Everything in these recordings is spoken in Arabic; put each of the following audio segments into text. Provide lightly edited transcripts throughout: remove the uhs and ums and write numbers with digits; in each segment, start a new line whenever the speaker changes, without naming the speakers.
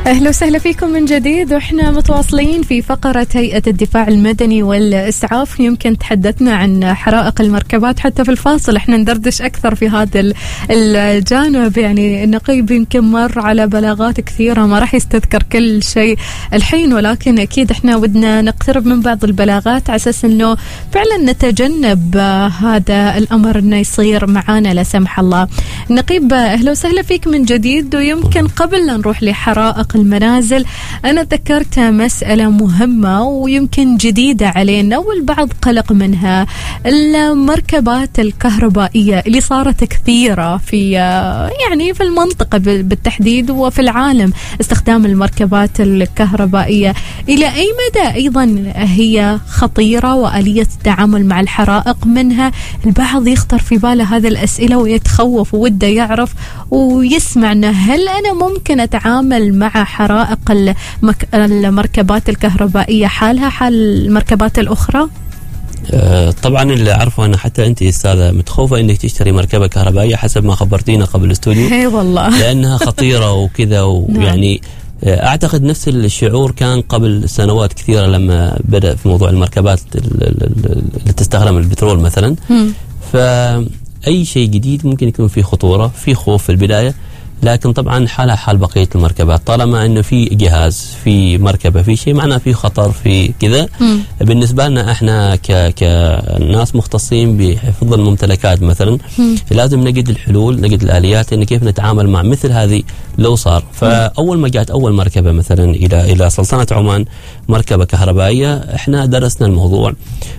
أهلا وسهلا فيكم من جديد، وإحنا متواصلين في فقرة هيئة الدفاع المدني والإسعاف. يمكن تحدثنا عن حرائق المركبات حتى في الفاصل، إحنا ندردش أكثر في هذا الجانب. يعني النقيب يمكن مر على بلاغات كثيرة، ما راح يستذكر كل شيء الحين، ولكن أكيد إحنا ودنا نقترب من بعض البلاغات على أساس إنه فعلا نتجنب هذا الأمر إنه يصير معانا لا سمح الله. النقيب أهلا وسهلا فيك من جديد. ويمكن قبل لا نروح لحرائق المنازل، أنا ذكرت مسألة مهمة ويمكن جديدة علينا والبعض قلق منها، المركبات الكهربائية اللي صارت كثيرة في يعني في المنطقة بالتحديد وفي العالم، استخدام المركبات الكهربائية إلى أي مدى أيضا هي خطيرة، وآلية التعامل مع الحرائق منها. البعض يخطر في باله هذه الأسئلة ويتخوف ووده يعرف ويسمع أنه هل أنا ممكن أتعامل مع حرائق المركبات الكهربائية حالها حال المركبات الأخرى؟
طبعا اللي أعرفه أنا حتى أنت أستاذة متخوفة أنك تشتري مركبة كهربائية حسب ما خبرتينا قبل الاستوديو.
هي والله
لأنها خطيرة وكذا ويعني أعتقد نفس الشعور كان قبل سنوات كثيرة لما بدأ في موضوع المركبات اللي تستخدم البترول مثلا. فأي شيء جديد ممكن يكون فيه خطورة، فيه خوف في البداية، لكن طبعا حالها حال بقية المركبات. طالما انه في جهاز، في مركبة، في شيء معناه في خطر، في كذا. بالنسبة لنا احنا كناس مختصين بحفظ الممتلكات مثلا، لازم نجد الحلول، نجد الآليات ان كيف نتعامل مع مثل هذه لو صار. فاول ما جاءت اول مركبة مثلا الى سلطنة عمان، مركبة كهربائية، احنا درسنا الموضوع،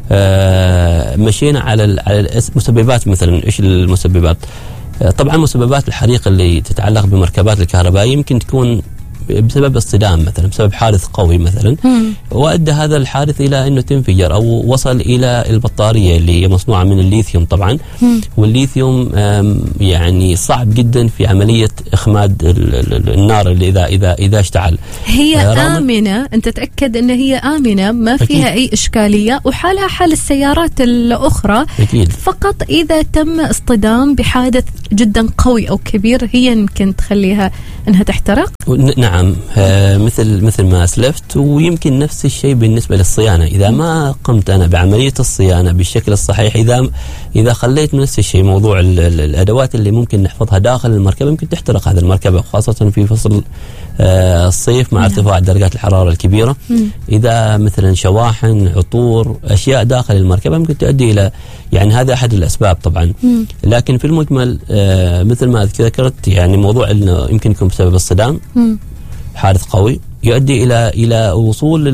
مشينا على المسببات. مثلا ايش المسببات؟ طبعا مسببات الحريق اللي تتعلق بالمركبات الكهربائية يمكن تكون بسبب اصطدام مثلا، بسبب حادث قوي مثلا، وأدى هذا الحادث إلى أنه تنفجر أو وصل إلى البطارية اللي هي مصنوعة من الليثيوم طبعا. والليثيوم يعني صعب جدا في عملية إخماد النار اللي إذا اشتعل.
هي آمنة، أنت تأكد أن هي آمنة، ما فيها أي إشكالية، وحالها حال السيارات الأخرى.
أكيد.
فقط إذا تم اصطدام بحادث جدا قوي أو كبير هي يمكن تخليها أنها تحترق.
نعم، مثل ما أسلفت. ويمكن نفس الشيء بالنسبة للصيانة، إذا ما قمت أنا بعملية الصيانة بالشكل الصحيح، إذا خليت نفس الشيء موضوع الأدوات اللي ممكن نحفظها داخل المركبة ممكن تحترق هذه المركبة، خاصة في فصل الصيف مع ارتفاع درجات الحرارة الكبيرة. إذا مثلا شواحن، عطور، أشياء داخل المركبة ممكن تؤدي إلى، يعني هذا أحد الأسباب طبعا. لكن في المجمل مثل ما ذكرت، يعني موضوع إنه يمكن يكون بسبب الصدام، حادث قوي يؤدي إلى وصول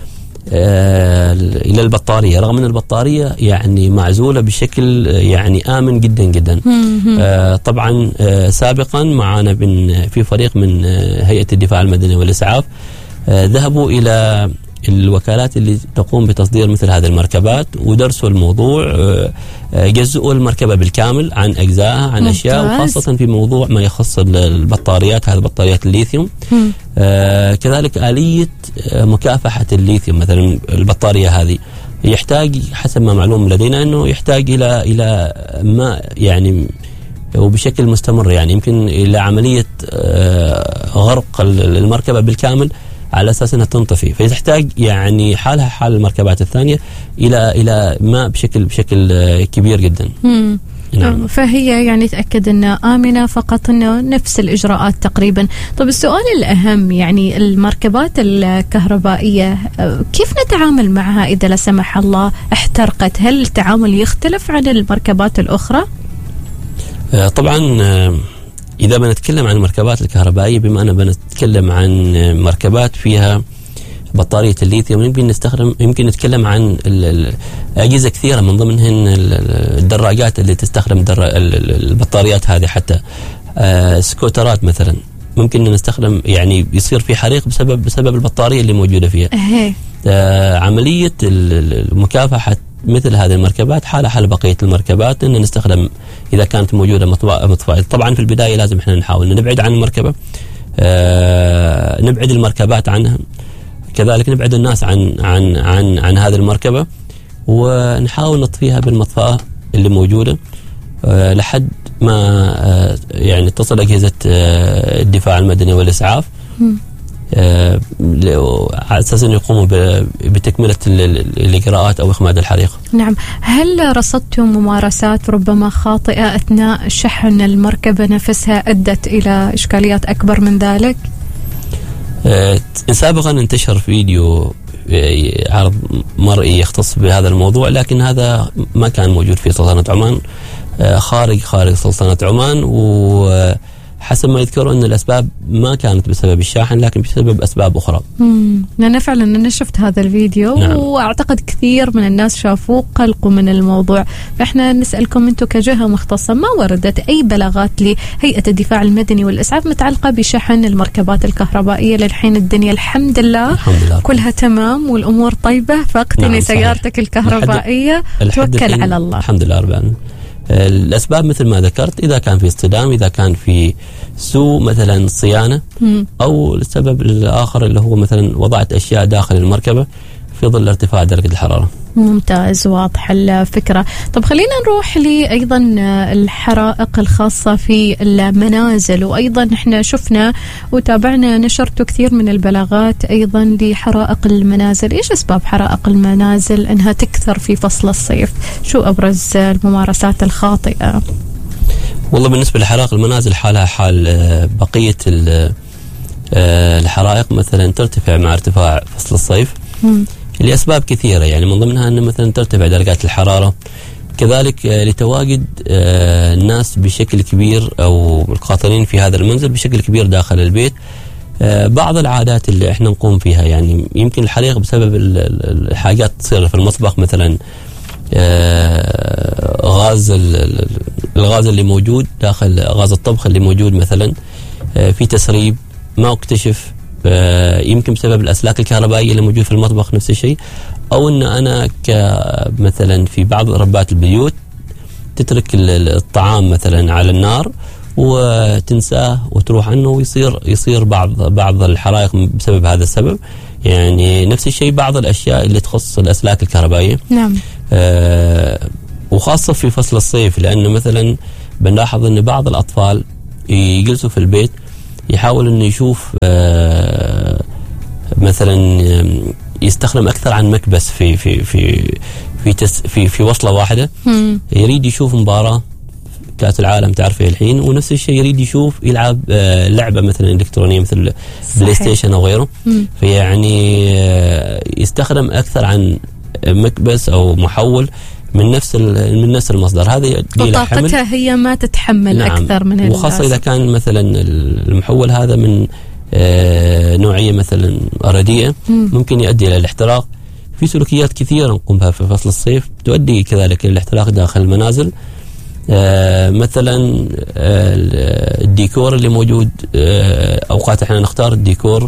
إلى البطارية، رغم أن البطارية يعني معزولة بشكل يعني آمن جدا جدا. طبعا سابقا معنا في فريق من هيئة الدفاع المدني والإسعاف ذهبوا إلى الوكالات اللي تقوم بتصدير مثل هذه المركبات ودرسوا الموضوع، جزئوا المركبة بالكامل عن أجزائها، عن أشياء، وخاصة في موضوع ما يخص البطاريات، هذه بطاريات الليثيوم. كذلك آلية مكافحة الليثيوم، مثلا البطارية هذه يحتاج حسب ما معلوم لدينا أنه يحتاج إلى ما يعني وبشكل مستمر، يعني يمكن إلى عملية غرق المركبة بالكامل على أساس أنها تنطفي، فتحتاج يعني حالها حال المركبات الثانية إلى ماء بشكل كبير جدا.
نعم. فهي يعني تأكد أنها آمنة، فقط أنه نفس الإجراءات تقريبا. طب السؤال الأهم، يعني المركبات الكهربائية كيف نتعامل معها إذا لا سمح الله احترقت؟ هل التعامل يختلف عن المركبات الأخرى؟
طبعا إذا بنتكلم عن المركبات الكهربائية، بما أننا بنتكلم عن مركبات فيها بطارية الليثيوم، يمكن نتكلم عن أجهزة كثيرة، من ضمنهن الدراجات اللي تستخدم البطاريات هذه، حتى سكوترات مثلا ممكن نستخدم، يعني يصير في حريق بسبب البطارية اللي موجودة فيها. عملية مكافحة مثل هذه المركبات حالها حال بقية المركبات، إن نستخدم إذا كانت موجودة مطفاة. طبعا في البداية لازم إحنا نحاول نبعد عن المركبة، نبعد المركبات عنها، كذلك نبعد الناس عن هذه المركبة، ونحاول نطفيها بالمطفاة اللي موجودة لحد ما يعني تصل أجهزة الدفاع المدني والإسعاف على أساس أن يقوموا بتكملة الإجراءات أو إخماد الحريق.
نعم. هل رصدتم ممارسات ربما خاطئة أثناء شحن المركبة نفسها أدت إلى إشكاليات أكبر من ذلك؟
سابقا انتشر فيديو عرض مرئي يختص بهذا الموضوع، لكن هذا ما كان موجود في سلطنة عمان، خارج سلطنة عمان، وحسب ما يذكروا أن الأسباب ما كانت بسبب الشاحن لكن بسبب أسباب أخرى.
أنا فعلا أنا شفت هذا الفيديو. نعم. وأعتقد كثير من الناس شافوه قلقوا من الموضوع، فإحنا نسألكم أنتم كجهة مختصة، ما وردت أي بلاغات لهيئة الدفاع المدني والإسعاف متعلقة بشحن المركبات الكهربائية؟ للحين الدنيا الحمد لله كلها تمام والأمور طيبة، فاقتني نعم سيارتك الكهربائية توكل على الله.
الحمد لله رب العالمين. الأسباب مثل ما ذكرت، إذا كان في اصطدام، إذا كان في سوء مثلا صيانة، أو السبب الآخر اللي هو مثلا وضعت أشياء داخل المركبة في ظل ارتفاع درجة الحرارة.
ممتاز، واضح الفكرة. طب خلينا نروح لأيضا الحرائق الخاصة في المنازل، وأيضا احنا شفنا وتابعنا نشرت كثير من البلاغات أيضا لحرائق المنازل. إيش أسباب حرائق المنازل أنها تكثر في فصل الصيف؟ شو أبرز الممارسات الخاطئة؟
والله بالنسبة لحرائق المنازل حالها حال بقية الحرائق، مثلا ترتفع مع ارتفاع فصل الصيف لأسباب كثيرة، يعني من ضمنها أن مثلا ترتفع درجات الحرارة، كذلك لتواجد الناس بشكل كبير أو القاطنين في هذا المنزل بشكل كبير داخل البيت. بعض العادات اللي احنا نقوم فيها، يعني يمكن الحريق بسبب الحاجات تصير في المطبخ، مثلا الغاز اللي موجود داخل غاز الطبخ اللي موجود مثلا في تسريب ما اكتشف، يمكن بسبب الأسلاك الكهربائية اللي موجود في المطبخ نفس الشيء، أو أن أنا مثلا في بعض ربات البيوت تترك الطعام مثلا على النار وتنساه وتروح عنه ويصير بعض الحرائق بسبب هذا السبب. يعني نفس الشيء بعض الأشياء اللي تخص الأسلاك الكهربائية.
نعم.
وخاصة في فصل الصيف، لأنه مثلا بنلاحظ أن بعض الأطفال يجلسوا في البيت يحاول أنه يشوف مثلا يستخدم أكثر عن مكبس في في في في في وصلة واحدة. يريد يشوف مباراة كأس العالم تعرفي الحين، ونفس الشيء يريد يلعب لعبة مثلا إلكترونية مثل بلاي ستيشن أو غيره، فيعني يستخدم أكثر عن مكبس أو محول من نفس المصدر. هذا
وطاقتها هي ما تتحمل. نعم. أكثر من
وخاصة إذا كان مثلا المحول هذا من نوعية مثلا رديئة ممكن يؤدي إلى الاحتراق. في سلوكيات كثيرة نقوم بها في فصل الصيف تؤدي كذلك إلى الاحتراق داخل المنازل. مثلا الديكور اللي موجود، أوقات احنا نختار الديكور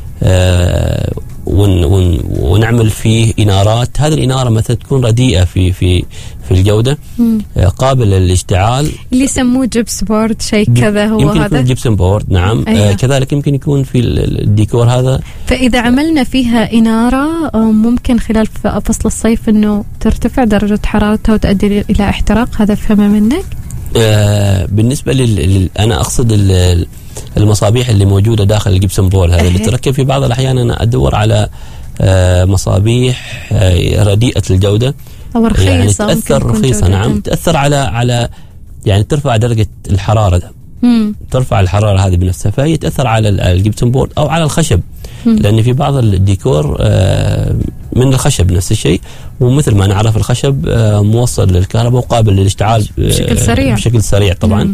ونعمل فيه إنارات. هذه الإنارة مثلا تكون رديئة في الجودة، قابل للاشتعال،
اللي يسموه جبس بورد شيء كذا. هو
يمكن
هذا
يكون جبسن بورد. نعم. أيوة. كذلك يمكن يكون في الديكور هذا.
فإذا عملنا فيها إنارة ممكن خلال فصل الصيف أنه ترتفع درجة حرارتها وتؤدي إلى احتراق. هذا فهمه منك؟
بالنسبة أنا أقصد المصابيح اللي موجودة داخل الجبسن بول هذا اللي تركب في بعض الأحيان. أنا أدور على مصابيح رديئة الجودة
أو رخيصة،
يعني تأثر رخيصة. نعم. تأثر على يعني ترفع درجة الحرارة، ترفع الحرارة هذه بنفسها، فهي تأثر على الجبسن بورد أو على الخشب، لأن في بعض الديكور من الخشب نفس الشيء، ومثل ما نعرف الخشب موصل للكهرباء وقابل للاشتعال بشكل سريع طبعا.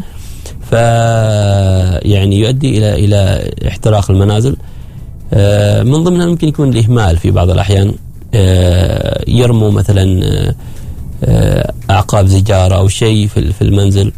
يعني يؤدي إلى احتراق المنازل. من ضمنها ممكن يكون الإهمال في بعض الأحيان، يرموا مثلا أعقاب زجاجة أو شيء في المنزل،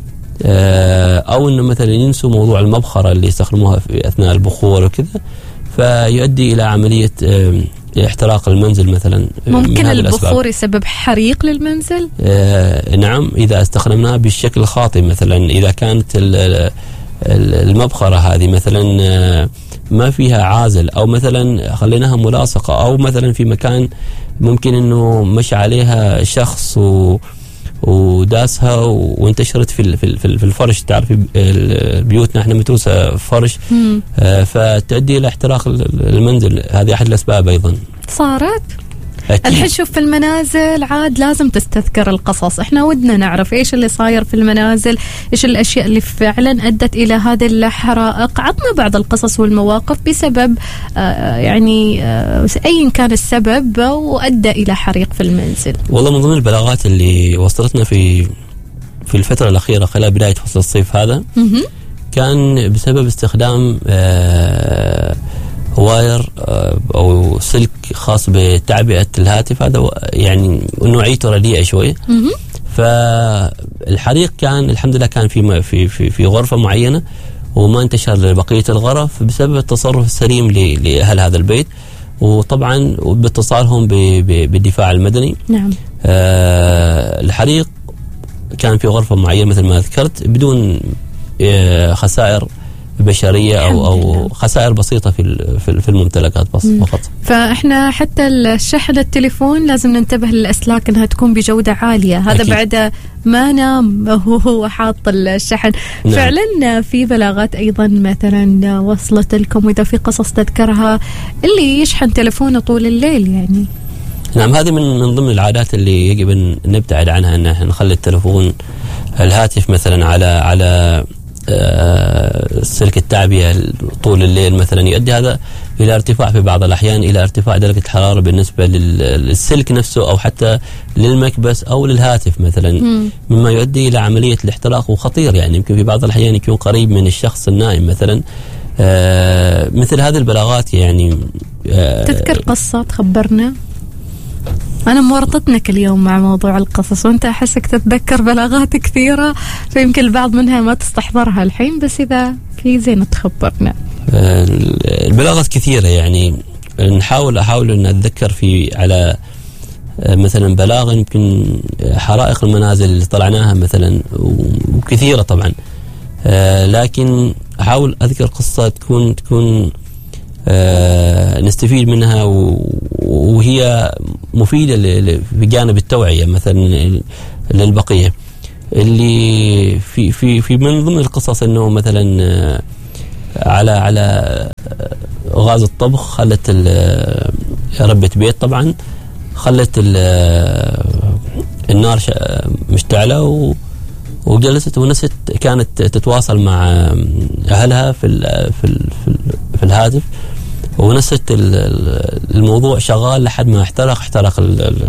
أو إنه مثلا ينسوا موضوع المبخرة اللي يستخدموها في أثناء البخور وكذا، فيؤدي إلى عملية احتراق المنزل مثلا.
ممكن البخور يسبب حريق للمنزل؟
نعم، إذا استخدمناه بالشكل الخاطئ. مثلا إذا كانت المبخرة هذه مثلا ما فيها عازل، أو مثلا خليناها ملاصقة، أو مثلا في مكان ممكن إنه مشى عليها شخص وداسها وانتشرت في الفرش. تعرفي بيوتنا احنا متروسه فرش، فتؤدي الى احتراق المنزل. هذه احد الاسباب ايضا
صارت. الحين شوف في المنازل عاد لازم تستذكر القصص. احنا ودنا نعرف ايش اللي صاير في المنازل، ايش الاشياء اللي فعلا ادت الى هذه الحرائق. عطنا بعض القصص والمواقف بسبب ايا كان السبب وادى الى حريق في المنزل.
والله من ضمن البلاغات اللي وصلتنا في الفترة الأخيرة خلال بداية فصل الصيف هذا كان بسبب استخدام واير أو سلك خاص بتعبئة الهاتف. هذا يعني نوعيته رديئة شوي. فالحريق كان الحمد لله كان في غرفة معينة وما انتشر لبقية الغرف بسبب التصرف السليم لأهل هذا البيت، وطبعا باتصالهم بالدفاع المدني.
نعم.
الحريق كان في غرفة معينة مثل ما ذكرت بدون خسائر بشرية أو خسائر بسيطة في الممتلكات فقط.
فإحنا حتى الشحن التليفون لازم ننتبه للأسلاك أنها تكون بجودة عالية. هذا أكيد. بعد ما نام هو حاط الشحن. نعم. فعلا في بلاغات أيضا مثلا وصلت لكم، وإذا في قصص تذكرها اللي يشحن تليفونه طول الليل يعني.
نعم، هذه من ضمن العادات اللي يجب أن نبتعد عنها، أن احنا نخلي التليفون الهاتف مثلا على سلك التعبئة طول الليل مثلا. يؤدي هذا إلى ارتفاع في بعض الأحيان إلى ارتفاع درجة الحرارة بالنسبة للسلك نفسه أو حتى للمكبس أو للهاتف مثلا، مما يؤدي إلى عملية الاحتراق وخطير. يعني يمكن في بعض الأحيان يكون قريب من الشخص النائم مثلا. مثل هذه البلاغات يعني
تذكر قصة تخبرنا؟ أنا مورطتنك اليوم مع موضوع القصص، وأنت أحسك تتذكر بلاغات كثيرة، فيمكن البعض منها ما تستحضرها الحين، بس إذا في زين تخبرنا.
البلاغات كثيرة يعني أحاول أن أتذكر على مثلا بلاغ يمكن حرائق المنازل اللي طلعناها مثلا وكثيرة طبعا، لكن أحاول أذكر قصة تكون نستفيد منها وهي مفيدة بجانب التوعية مثلا للبقية. اللي في من ضمن القصص انه مثلا على غاز الطبخ خلت ربة بيت طبعا خلت النار مشتعلة وجلست ونست كانت تتواصل مع أهلها في الهاتف، ونست الموضوع شغال لحد ما احترق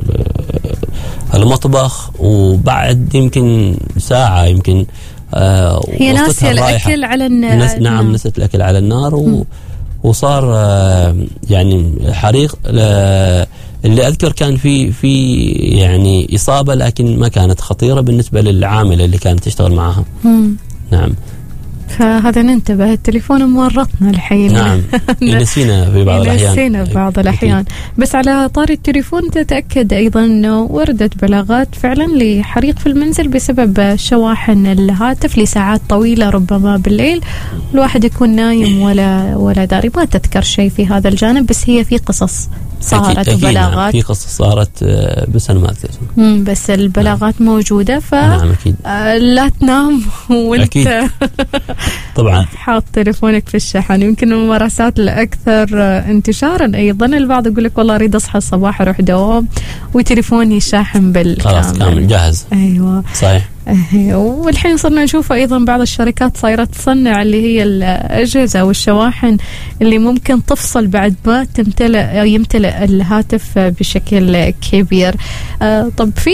المطبخ. وبعد يمكن ساعة يمكن
هي ناسية الأكل على النار.
نعم، نست الأكل على النار وصار يعني حريق. اللي أذكر كان في يعني إصابة، لكن ما كانت خطيرة بالنسبة للعاملة اللي كانت تشتغل معها. نعم.
فهذا ننتبه، التليفون مورطنا الحين.
نعم. نسينا في بعض الأحيان.
نسينا في بعض الأحيان. بس على طاري التليفون تتأكد أيضا أنه وردت بلاغات فعلا لحريق في المنزل بسبب شواحن الهاتف لساعات طويلة، ربما بالليل الواحد يكون نايم ولا داري، ما تذكر شيء في هذا الجانب. بس هي في قصص صارت
أكيد
بلاغات.
نعم. في قصص صارت بس أنا ما أذكر.
بس البلاغات نعم. موجودة.
نعم أكيد.
لا تنام وانت
طبعا
حاط تليفونك في الشحن. يمكن الممارسات الأكثر انتشارا أيضا البعض يقول لك والله أريد أصحى الصباح أروح دوام وتليفوني شاحن بالكامل،
خلاص كامل جاهز.
أيوة صحيح. والحين صرنا نشوف أيضا بعض الشركات صايرة تصنع اللي هي الأجهزة والشواحن اللي ممكن تفصل بعد ما يمتلئ الهاتف بشكل كبير. طب في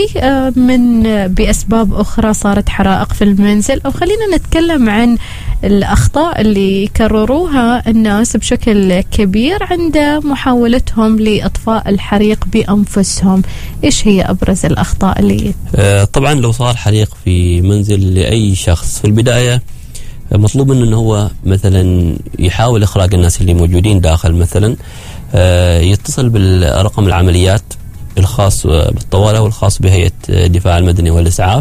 بأسباب أخرى صارت حرائق في المنزل، أو خلينا نتكلم عن الأخطاء اللي يكرروها الناس بشكل كبير عند محاولتهم لإطفاء الحريق بأنفسهم. إيش هي أبرز الأخطاء اللي
طبعا لو صار حريق في منزل لأي شخص في البداية مطلوب منه أنه هو مثلا يحاول إخراج الناس اللي موجودين داخل، مثلا يتصل بالرقم العمليات الخاص بالطوارئ والخاص بهيئة الدفاع المدني والإسعاف،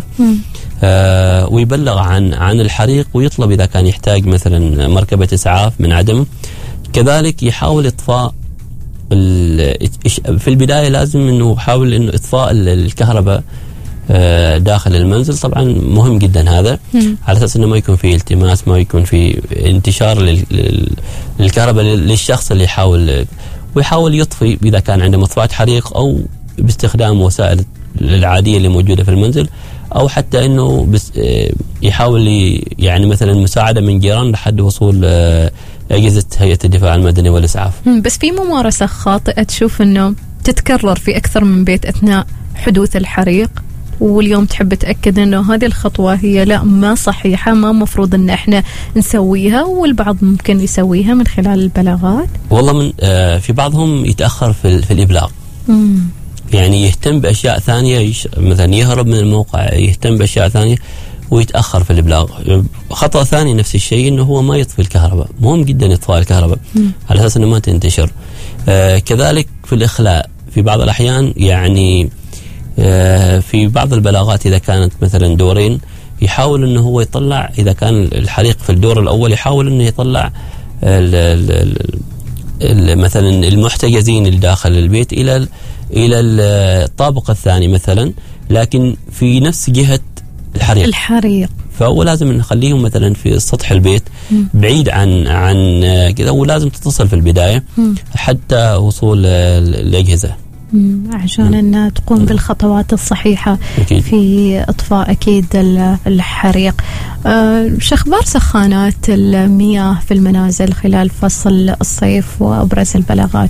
ويبلغ عن الحريق ويطلب إذا كان يحتاج مثلا مركبة إسعاف من عدمه. كذلك يحاول إطفاء في البداية لازم إنه يحاول إنه إطفاء الكهرباء داخل المنزل. طبعا مهم جدا هذا على أساس أنه ما يكون في التماس، ما يكون في انتشار للكهرباء للشخص اللي يحاول يطفي إذا كان عنده مطفاة حريق، أو باستخدام وسائل العادية اللي موجودة في المنزل، أو حتى أنه يحاول يعني مثلا مساعدة من جيران لحد وصول أجهزة هيئة الدفاع المدني والإسعاف.
بس في ممارسة خاطئة تشوف أنه تتكرر في أكثر من بيت أثناء حدوث الحريق، واليوم تحب تأكد أنه هذه الخطوة هي لا ما صحيحة، ما مفروض أن احنا نسويها، والبعض ممكن يسويها من خلال البلاغات؟
والله من في بعضهم يتأخر في الإبلاغ. يعني يهتم بأشياء ثانية، مثلا يهرب من الموقع، يهتم بأشياء ثانية ويتأخر في الإبلاغ. خطأ ثاني نفس الشيء أنه هو ما يطفي الكهرباء. مهم جدا إطفاء الكهرباء على أساس أنه ما تنتشر. كذلك في الإخلاء في بعض الأحيان، يعني في بعض البلاغات إذا كانت مثلا دورين يحاول أنه هو يطلع، إذا كان الحريق في الدور الأول يحاول أنه يطلع مثلا المحتجزين اللي داخل البيت إلى الطابق الثاني مثلا، لكن في نفس جهة الحريق. فهو لازم نخليهم مثلا في سطح البيت بعيد عن كذا، ولازم تتصل في البداية حتى وصول الأجهزة
عشان أن تقوم بالخطوات الصحيحة أكيد في إطفاء أكيد الحريق. شخبار سخانات المياه في المنازل خلال فصل الصيف وأبرز البلاغات؟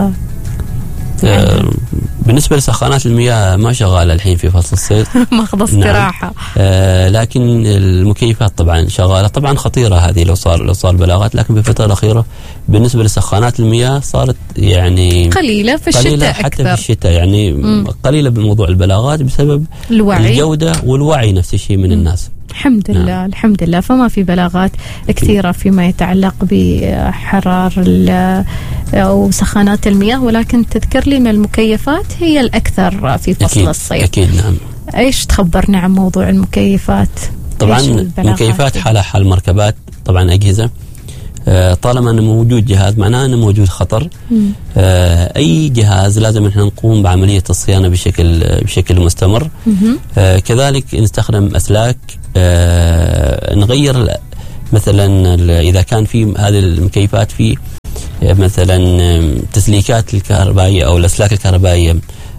بالنسبة لسخانات المياه ما شغالة الحين في فصل الصيف
ماخذ استراحة.
لكن المكيفات طبعا شغالة. طبعا خطيرة هذه لو صار بلاغات، لكن في الفترة الأخيرة بالنسبة لسخانات المياه صارت يعني
قليلة في الشتاء
حتى
أكثر.
في الشتاء يعني قليلة بموضوع البلاغات بسبب الجودة والوعي نفس الشيء من الناس.
الحمد لله. الحمد لله. فما في بلاغات كثيرة فيما يتعلق بحرار أو سخانات المياه، ولكن تذكر لي أن المكيفات هي الأكثر في فصل الصيف.
أكيد نعم.
إيش تخبرنا عن موضوع المكيفات؟
طبعا المكيفات حال المركبات طبعا أجهزة طالما أنه موجود جهاز معناه أنه موجود خطر. أي جهاز لازم إحنا نقوم بعملية الصيانة بشكل مستمر. كذلك نستخدم أسلاك، نغير مثلا إذا كان في هذه المكيفات في مثلا تسليكات الكهربائية أو الأسلاك الكهربائية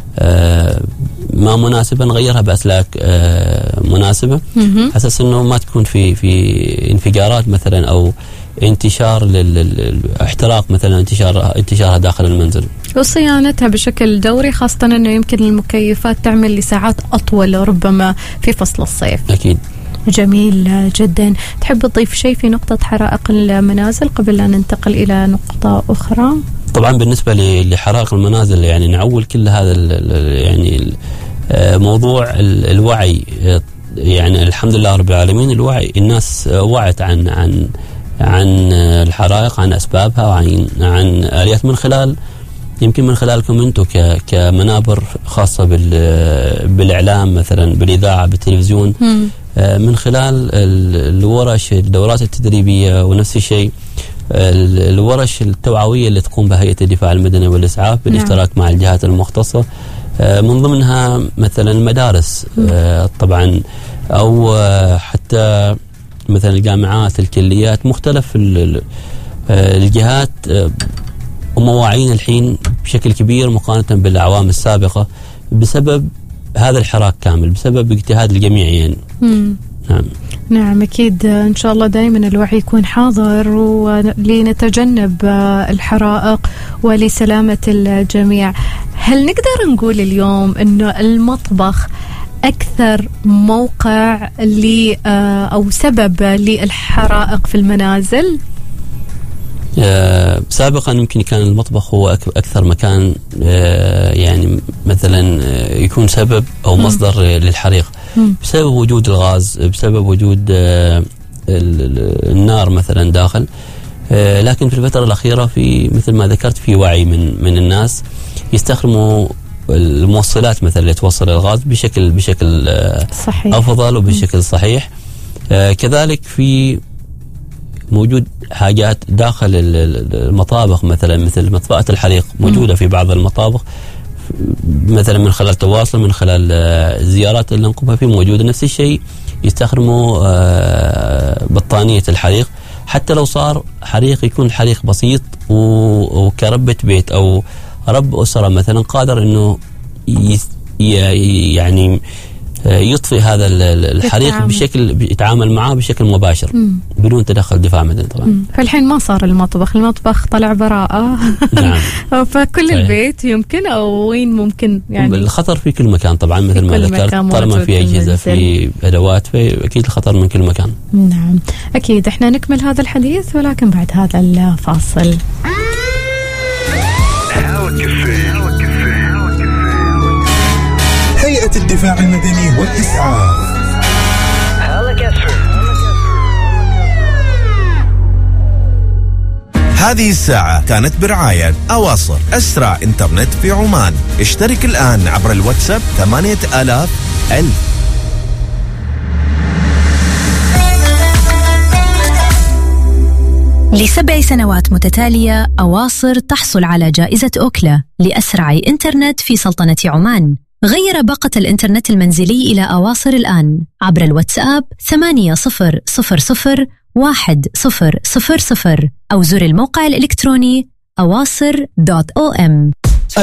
ما مناسبة، نغيرها بأسلاك مناسبة أساس أنه ما تكون في انفجارات مثلا أو انتشار الاحتراق مثلا انتشارها داخل المنزل.
وصيانتها بشكل دوري، خاصة أنه يمكن المكيفات تعمل لساعات أطول ربما في فصل الصيف.
أكيد.
جميل جدا. تحب تضيف شيء في نقطة حرائق المنازل قبل أن ننتقل إلى نقطة أخرى؟
طبعا بالنسبة لحرائق المنازل يعني نعول كل هذا يعني موضوع الوعي. يعني الحمد لله رب العالمين الوعي، الناس وعت عن الحرائق، عن أسبابها، عن آليات من خلالكم أنتم كمنابر خاصة بالإعلام مثلا، بالإذاعة، بالتلفزيون، من خلال الورش، الدورات التدريبية، ونفس الشيء الورش التوعوية اللي تقوم بها هيئة الدفاع المدني والإسعاف بالاشتراك مع الجهات المختصة، من ضمنها مثلا مدارس طبعا، أو حتى مثلا الجامعات، الكليات، مختلف الجهات ومواعين الحين بشكل كبير مقارنة بالأعوام السابقة بسبب هذا الحراك كامل، بسبب اجتهاد الجميع يعني.
نعم أكيد. إن شاء الله دائما الوعي يكون حاضر ولنتجنب الحرائق ولسلامة الجميع. هل نقدر نقول اليوم أنه المطبخ أكثر موقع أو سبب للحرائق في المنازل؟
سابقا يمكن كان المطبخ هو أكثر مكان يعني مثلا يكون سبب أو مصدر للحريق بسبب وجود الغاز، بسبب وجود النار مثلا داخل. لكن في الفترة الأخيرة في مثل ما ذكرت في وعي من الناس يستخدموا الموصلات مثلا اللي توصل الغاز بشكل صحيح. أفضل وبشكل صحيح. كذلك في موجود حاجات داخل المطابخ مثلا مثل مطفأة الحريق موجودة في بعض المطابخ، مثلا من خلال تواصل، من خلال الزيارات اللي نقومها فيه موجودة. نفس الشيء يستخدموا بطانية الحريق، حتى لو صار حريق يكون الحريق بسيط، وكربة بيت أو رب أسرة مثلا قادر أنه يعني يطفئ هذا الحريق بشكل يتعامل معه بشكل مباشر بدون تدخل دفاع مدني طبعا.
فالحين ما صار المطبخ طلع براءة. نعم. فكل البيت يمكن أو وين ممكن يعني
الخطر في كل مكان طبعا مثل ما ذكرت، طالما في أجهزة في أدوات فأكيد الخطر من كل مكان.
نعم أكيد. احنا نكمل هذا الحديث ولكن بعد هذا الفاصل.
هيئة الدفاع المدني والإسعاف. هذه الساعة كانت برعاية أواصر، أسرع إنترنت في عمان. اشترك الآن عبر الواتساب 8000.
ل7 سنوات متتالية أواصر تحصل على جائزة أوكلا لأسرع إنترنت في سلطنة عمان. غير باقة الإنترنت المنزلي إلى أواصر الآن عبر الواتساب 80001000 أو زر الموقع الإلكتروني awasr.om.